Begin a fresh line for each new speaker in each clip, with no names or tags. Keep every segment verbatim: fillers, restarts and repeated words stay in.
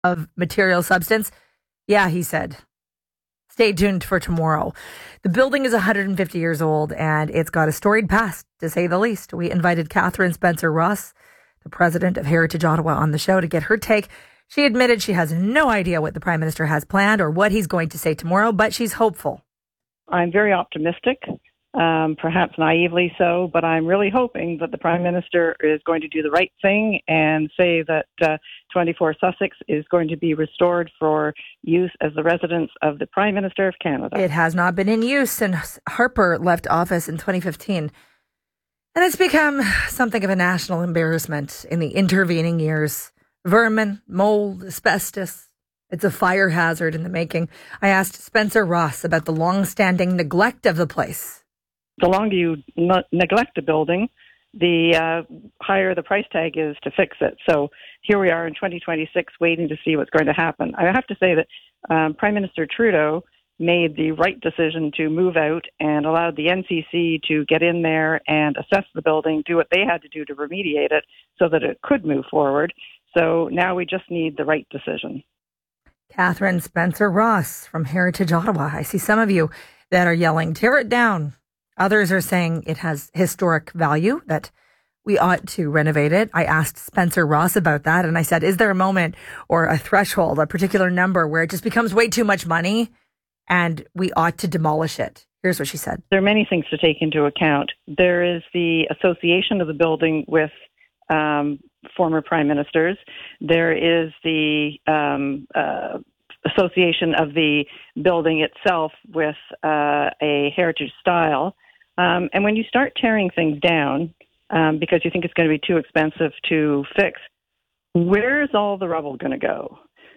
of material substance? Yeah, he said. Stay tuned for tomorrow. The building is one hundred fifty years old and it's got a storied past, to say the least. We invited Catherine Spencer Ross, the president of Heritage Ottawa, on the show to get her take. She admitted she has no idea what the Prime Minister has planned or what he's going to say tomorrow, but she's hopeful.
I'm very optimistic, um, perhaps naively so, but I'm really hoping that the Prime Minister is going to do the right thing and say that uh, twenty-four Sussex is going to be restored for use as the residence of the Prime Minister of Canada.
It has not been in use since Harper left office in twenty fifteen. And it's become something of a national embarrassment in the intervening years. Vermin, mold, asbestos. It's a fire hazard in the making. I asked Spencer Ross about the long-standing neglect of the place.
The longer you n- neglect a building, the uh, higher the price tag is to fix it. So here we are in twenty twenty-six waiting to see what's going to happen. I have to say that um, Prime Minister Trudeau made the right decision to move out and allowed the N C C to get in there and assess the building, do what they had to do to remediate it so that it could move forward. So now we just need the right decision.
Catherine Spencer Ross from Heritage Ottawa. I see some of you that are yelling, tear it down. Others are saying it has historic value, that we ought to renovate it. I asked Spencer Ross about that, and I said, is there a moment or a threshold, a particular number where it just becomes way too much money and we ought to demolish it? Here's what she said.
There are many things to take into account. There is the association of the building with um, former prime ministers. There is the um, uh, association of the building itself with uh, a heritage style. Um, and when you start tearing things down, um, because you think it's going to be too expensive to fix, where's all the rubble going to go?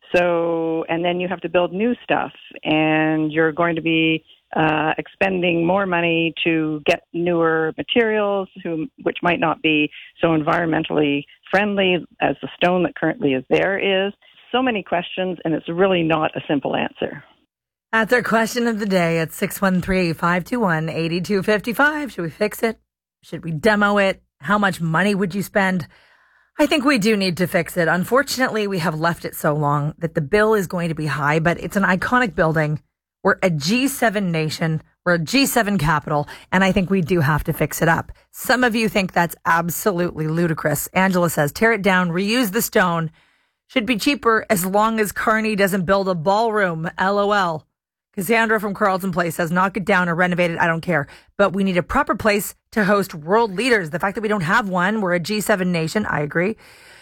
So, and then you have to build new stuff, and you're going to be uh, expending more money to get newer materials, who, which might not be so environmentally friendly as the stone that currently is there is. So many questions, and it's really not a simple answer.
That's our question of the day at six one three, five two one, eight two five five. Should we fix it? Should we demo it? How much money would you spend? I think we do need to fix it. Unfortunately, we have left it so long that the bill is going to be high, but it's an iconic building. We're a G seven nation. We're a G seven capital, and I think we do have to fix it up. Some of you think that's absolutely ludicrous. Angela says, tear it down, reuse the stone. Should be cheaper as long as Carney doesn't build a ballroom. LOL. Cassandra from Carlton Place says, knock it down or renovate it. I don't care. But we need a proper place to host world leaders. The fact that we don't have one, we're a G seven nation, I agree,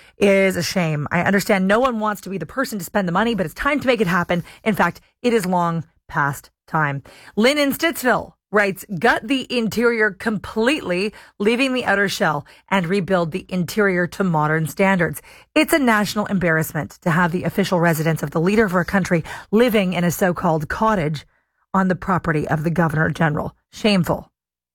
is a shame. I understand no one wants to be the person to spend the money, but it's time to make it happen. In fact, it is long past time. Lynn in Stittsville writes, gut the interior completely, leaving the outer shell, and rebuild the interior to modern standards. It's a national embarrassment to have the official residence of the leader of our country living in a so-called cottage on the property of the Governor General. Shameful.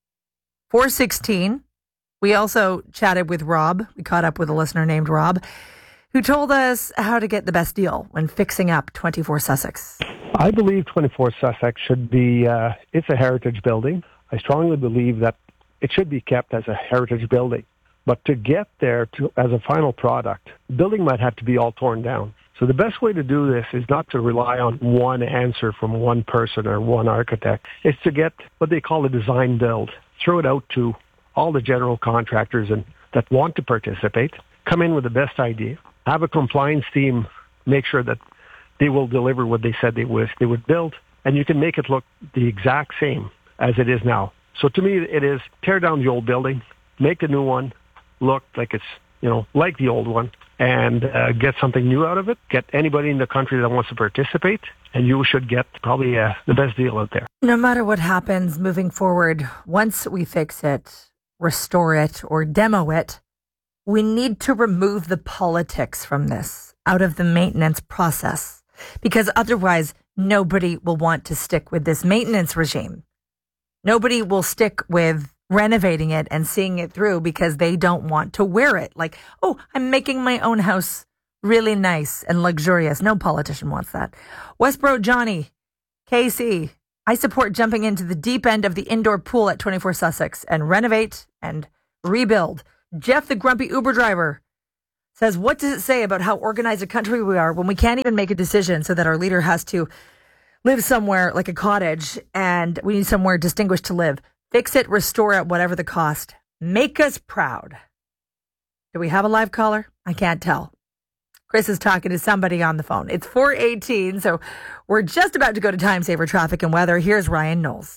four sixteen, we also chatted with Rob. We caught up with a listener named Rob, who told us how to get the best deal when fixing up twenty-four Sussex.
I believe twenty-four Sussex should be, uh, it's a heritage building. I strongly believe that it should be kept as a heritage building. But to get there to as a final product, the building might have to be all torn down. So the best way to do this is not to rely on one answer from one person or one architect. It's to get what they call a design build. Throw it out to all the general contractors and that want to participate. Come in with the best idea. Have a compliance team make sure that they will deliver what they said they would, they would build, and you can make it look the exact same as it is now. So to me, it is tear down the old building, make a new one look like it's, you know, like the old one, and uh, get something new out of it. Get anybody in the country that wants to participate, and you should get probably uh, the best deal out there.
No matter what happens moving forward, once we fix it, restore it, or demo it, we need to remove the politics from this, out of the maintenance process. Because otherwise, nobody will want to stick with this maintenance regime. Nobody will stick with renovating it and seeing it through because they don't want to wear it. Like, oh, I'm making my own house really nice and luxurious. No politician wants that. Westboro Johnny, K C, I support jumping into the deep end of the indoor pool at twenty-four Sussex and renovate and rebuild. Jeff, the grumpy Uber driver, says, what does it say about how organized a country we are when we can't even make a decision so that our leader has to live somewhere like a cottage and we need somewhere distinguished to live? Fix it, restore it, whatever the cost. Make us proud. Do we have a live caller? I can't tell. Chris is talking to somebody on the phone. It's four eighteen, so we're just about to go to Time Saver Traffic and Weather. Here's Ryan Knowles.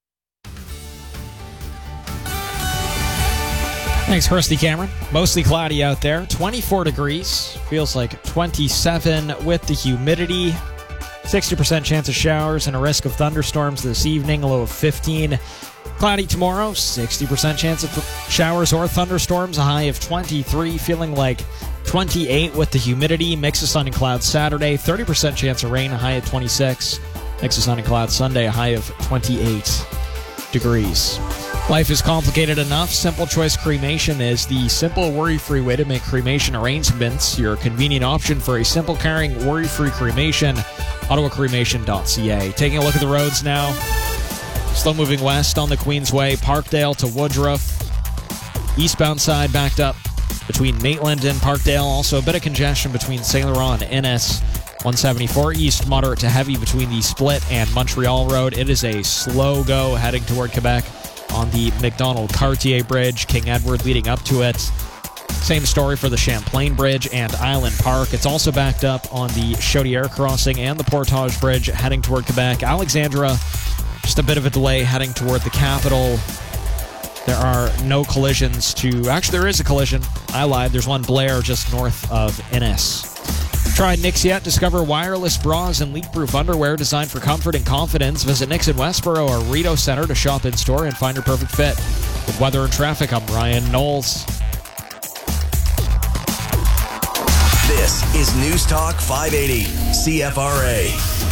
Thanks, Christy Cameron. Mostly cloudy out there. twenty-four degrees. Feels like twenty-seven with the humidity. sixty percent chance of showers and a risk of thunderstorms this evening. A low of fifteen. Cloudy tomorrow. sixty percent chance of showers or thunderstorms. A high of twenty-three. Feeling like twenty-eight with the humidity. Mix of sun and clouds Saturday. thirty percent chance of rain. A high of twenty-six. Mix of sun and clouds Sunday. A high of twenty-eight degrees. Life is complicated enough. Simple Choice Cremation is the simple, worry-free way to make cremation arrangements. Your convenient option for a simple, caring, worry-free cremation. ottawa cremation dot c a. Taking a look at the roads now. Slow moving west on the Queensway, Parkdale to Woodruff. Eastbound side backed up between Maitland and Parkdale. Also a bit of congestion between Saint Laurent and Ennis. one seventy-four east, moderate to heavy between the Split and Montreal Road. It is a slow go heading toward Quebec on the McDonald-Cartier Bridge, King Edward leading up to it. Same story for the Champlain Bridge and Island Park. It's also backed up on the Chaudière Crossing and the Portage Bridge heading toward Quebec. Alexandra, just a bit of a delay heading toward the capital. There are no collisions to... Actually, there is a collision. I lied. There's one Blair just north of Ennis. Try Knix Yet. Discover wireless bras and leak-proof underwear designed for comfort and confidence. Visit Knix in Westboro or Rideau Center to shop in-store and find your perfect fit. With weather and traffic, I'm Ryan Knowles.
This is News Talk five eighty, C F R A.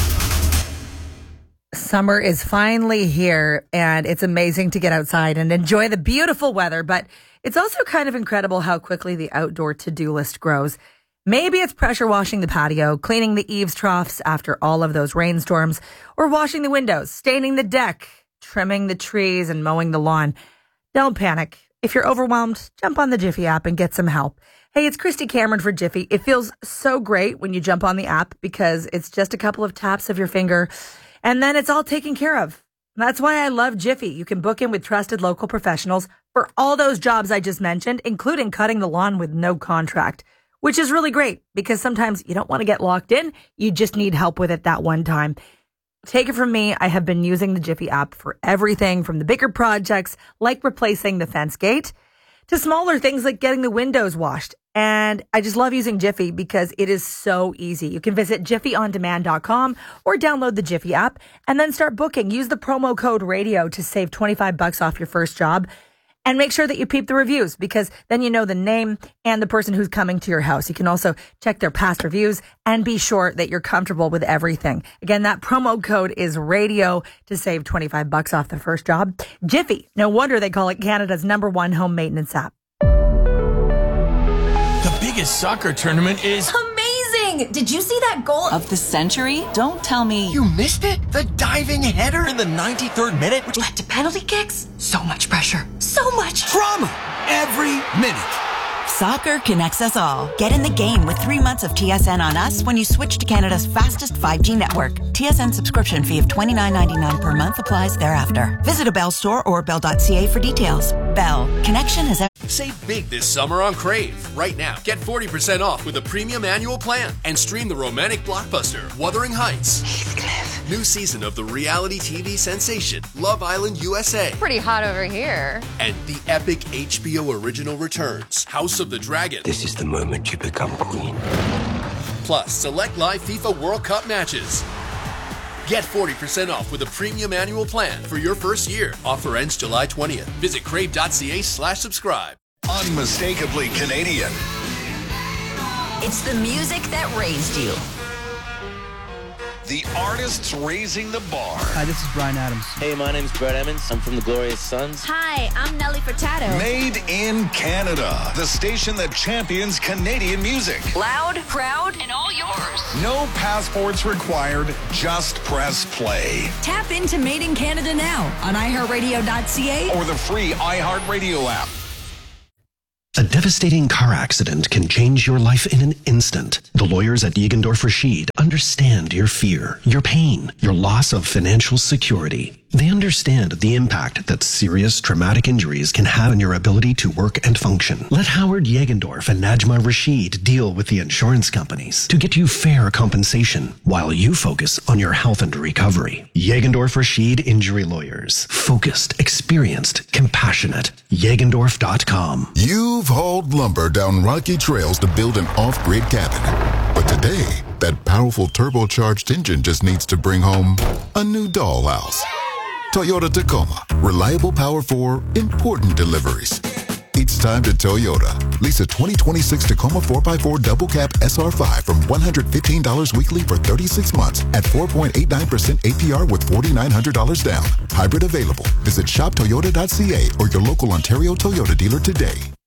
Summer is finally here, and it's amazing to get outside and enjoy the beautiful weather, but it's also kind of incredible how quickly the outdoor to-do list grows. Maybe it's pressure washing the patio, cleaning the eaves troughs after all of those rainstorms, or washing the windows, staining the deck, trimming the trees, and mowing the lawn. Don't panic. If you're overwhelmed, jump on the Jiffy app and get some help. Hey, it's Christy Cameron for Jiffy. It feels so great when you jump on the app because it's just a couple of taps of your finger, and then it's all taken care of. That's why I love Jiffy. You can book in with trusted local professionals for all those jobs I just mentioned, including cutting the lawn with no contract. Which is really great because sometimes you don't want to get locked in. You just need help with it that one time. Take it from me. I have been using the Jiffy app for everything from the bigger projects like replacing the fence gate to smaller things like getting the windows washed. And I just love using Jiffy because it is so easy. You can visit jiffy on demand dot com or download the Jiffy app and then start booking. Use the promo code radio to save twenty-five bucks off your first job. And make sure that you peep the reviews because then you know the name and the person who's coming to your house. You can also check their past reviews and be sure that you're comfortable with everything. Again, that promo code is radio to save twenty-five bucks off the first job. Jiffy. No wonder they call it Canada's number one home maintenance app.
The biggest soccer tournament is
amazing. Did you see that goal of the century? Don't tell me
You missed it? The diving header in the ninety-third minute, which
led to penalty kicks? So much pressure. So much
drama every minute.
Soccer connects us all. Get in the game with three months of T S N on us when you switch to Canada's fastest five G network. T S N subscription fee of twenty-nine ninety-nine per month applies thereafter. Visit a Bell store or bell dot c a for details. Bell. Connection has...
Save big this summer on Crave. Right now, get forty percent off with a premium annual plan and stream the romantic blockbuster Wuthering Heights.
Heathcliff.
New season of the reality T V sensation Love Island U S A.
Pretty hot over here.
And the epic H B O original returns House of the Dragon.
This is the moment you become queen.
Plus, select live FIFA World Cup matches. Get forty percent off with a premium annual plan for your first year. Offer ends July twentieth. Visit crave dot c a slash subscribe.
Unmistakably Canadian.
It's the music that raised you.
The artists raising the bar.
Hi, this is Bryan Adams.
Hey, my name's Brett Emmons. I'm from the Glorious Sons.
Hi, I'm Nelly Furtado.
Made in Canada. The station that champions Canadian music.
Loud, proud, and all yours.
No passports required. Just press play.
Tap into Made in Canada now on i heart radio dot c a
or the free iHeartRadio app.
A
devastating car accident can change your life in an instant. The lawyers at Jägendorf Rashid understand your fear, your pain, your loss of financial security. They understand the impact that serious traumatic injuries can have on your ability to work and function. Let Howard Jägendorf and Najma Rashid deal with the insurance companies to get you fair compensation while you focus on your health and recovery. Jägendorf Rashid Injury Lawyers. Focused, experienced, compassionate. Jägendorf dot com.
You've hauled lumber down rocky trails to build an off-grid cabin. But today, that powerful turbocharged engine just needs to bring home a new dollhouse. Toyota Tacoma. Reliable power for important deliveries. It's time to Toyota. Lease a twenty twenty-six Tacoma four by four Double Cab S R five from one hundred fifteen dollars weekly for thirty-six months at four point eight nine percent A P R with four thousand nine hundred dollars down. Hybrid available. Visit shop toyota dot c a or your local Ontario Toyota dealer today.